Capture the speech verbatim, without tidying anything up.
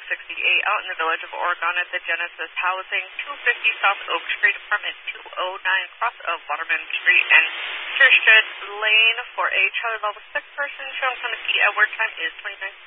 sixty-eight out in the village of Oregon at the Genesis Housing, two fifty South Oak Street, apartment two oh nine, cross of Waterman Street and Churchstead Lane for a child level sick person. Shown on the key. Edward time is twenty-nine